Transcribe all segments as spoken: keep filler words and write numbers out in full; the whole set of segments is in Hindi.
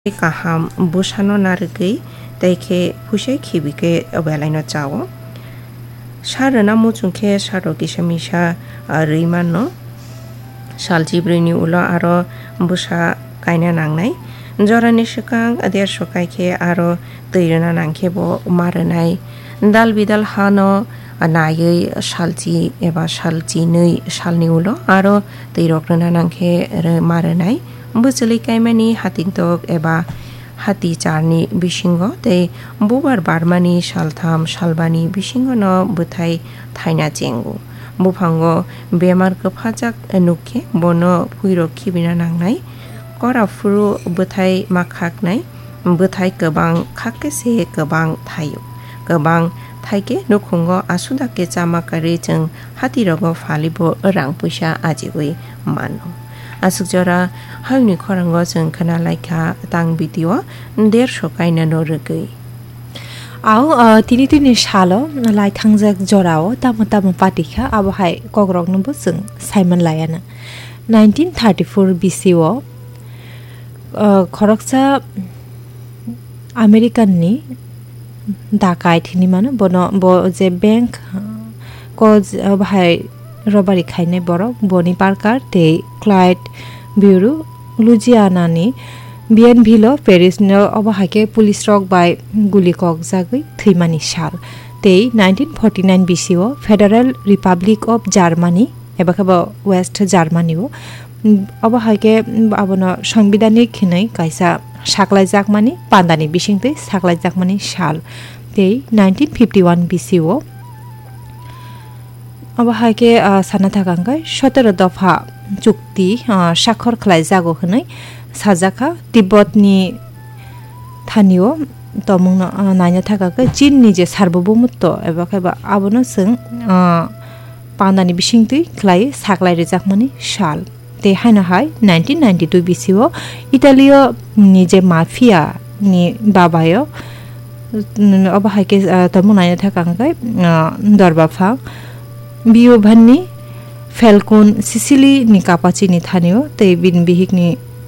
kaham busano nargei taike pushe khibike abelaino chawo sharana muchungke sharo kisamisha reimano saljibrini ulo aro busa kaina nangnai jorani shikang ader shokaike aro teirana nangke bo maranai dal bidal hano anayei salji eba salji nei salni ulo aro teirokrana nangke maranai बुझली काइमानी हातिंगतक एबा हाति चारनी बिसिंगो ते बुबार बारमानी सालथाम सालबानी बिसिंगो न बुथाइ थाइना चेंगो बुफांगो बेमार गफाजाक नुखे बनो फुइरो खिबिना नांनाय कराफुरु बुथाइ माखाकनाय बुथाइ गोबां खाकेसे गोबां थायो गोबां थाइके नुखुंगो आसुदाके चामाकारि जों हातिरगो फालिबो रां पैसा आजिगुइ मानो asuk jora hauni khorango जों khana laika tang bidio देरशो kaina no rugui आउ तिनि तिनि सालो लाइ थांजाक जराव तामो तामो पाटिखा आबो हाय कग्रक नबो जों Simon लायाना nineteen thirty four BC ओ खरकसा अमेरिकाननि डाकाइथिनि माने बनो बो जे बैंक को बाहाय रबारी खाइने बर बनी पार्कार ते क्लाइड ब्यूरो लुजियानानि बिएनभिलो पेरिस न अबहाके पुलिस रक बाय गुली कक जागै थैमानि साल ते nineteen forty nine BC O federal Republic of Germany एबा खबा वेस्ट जार्मानी ओ अबहाके आबनो संविधानिक खिनै काइसा साकलाय जाकमानि पान्दानि बिसिंते साकलाय जाकमानि साल ते नाइनटीन फिफ्टी वन बीसी ओ अब हाके साना थाकांगाय सतरो दफा चुक्ति साखर खलाय जागो हनै साजाखा तिब्बतनि थानियो तमुं नायना थाकाखै चीननि जे सार्वभौमत्व एबा खायबा आबनो जों पान्दानि बिसिंतै खलाय साकलाय रेजाकमानि साल ते हायना हाय नाइनटीन नाइनटी टू बीसी ओ इटालियो नि जे माफिया नि बाबायो अब हाके तमुं नायना थाकांगाय दरबाफा बियोभाननि फेल्कन सिसिली नि कापाचिनि थानियो ते बिन बिहिकनि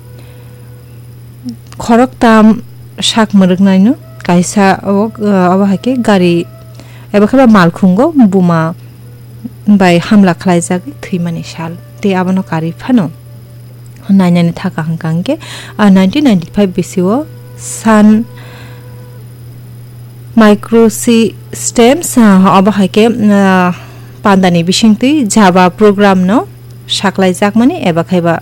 खरकताम साक मरगनायनो काइसा अबहाके गारि एबा खबा मालखुंगो बुमा बाय हमला खलाय जागै थैमानि साल ते आबनो कारी फानो नायनानि थाका हंकांगे नाइनटीन नाइनटी फाइव बीसी ओ सान माइक्रोसिस्टेम्स अबहाके पान्दानि बिसिंतै जावा प्रोग्राम न साकलाय जाकमानि एबा खायबा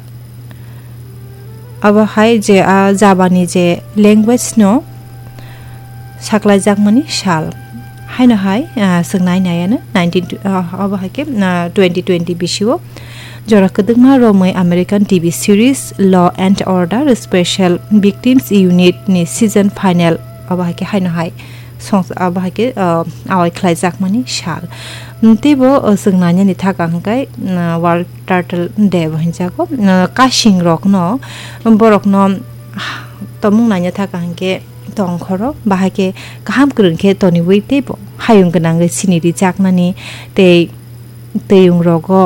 अब हाय जे जावानि जे लैंग्वेज न साकलाय जाकमानि साल हायनो हाय सोंनाय नायानो नाइनटीन अब हायके ट्वेंटी ट्वेंटी बीसी ओ जरा कदमा रोमै American TV series law and order special victims unit नि सीजन फाइनल अब हायके हायनो हाय songs abahake awai khlai jakmani sal tebo sungnaini ni thaka hangkai world turtle day bhinjako kashing rok no borok no tomung nanya thaka hangke tongkhoro bahake kaham krungke toni weite bo hayung gnang re siniri jaknani te teyung rogo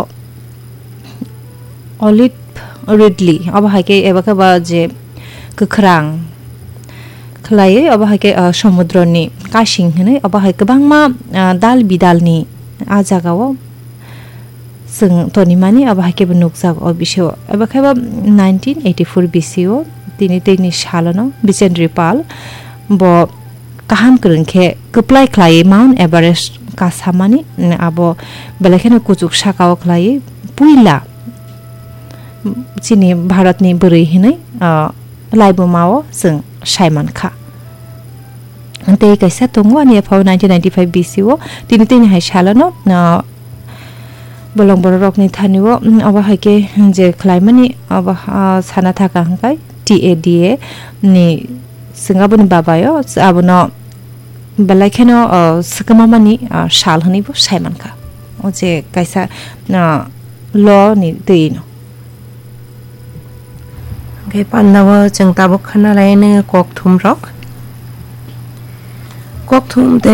olive ridley abahake ebaka ba je kkrang खलायै अब हाके समुद्रनि काशिं हनै अब हाय गोबांमा दाल बिदालनि आ जागाव जों तनिमानि अब हाके बनुक जाग अ बिसो अब खायबा नाइनटीन एटी फोर बीसी ओ तिनि तेनि सालनो बिचेन्द्री पाल ब काहाम करनखे कप्लाय खलायै माउन्ट एभारेस्ट कासामानि आबो बेलेखेनो कुचुक साकाव खलायै पुइला चिनि भारतनि बोरै हनै लाइबोमाओ जों साइमन खा ते कैसा तंगो अनि फाव नाइनटीन नाइनटी फाइव बीसी ओ तिनि तिनि हाय सालनो बलंग बर रकनि थानिओ अब हायके जे खलायमानि अब साना थाका हंकाय टीएडीए नि सिंगाबनि बाबायो आबनो बेलायखेनो सकमामानि साल हनिबो साइमन खा ओ जे कैसा ल नि दैनो गे पान्नाव जों ताबो खाना लायनो ककथुम रक ककथुम ते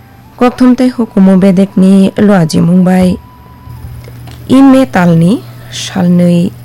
ककथुम ते हुकुमो बेदेकनि लआजि मुंबाई इ मेटालनि सालनै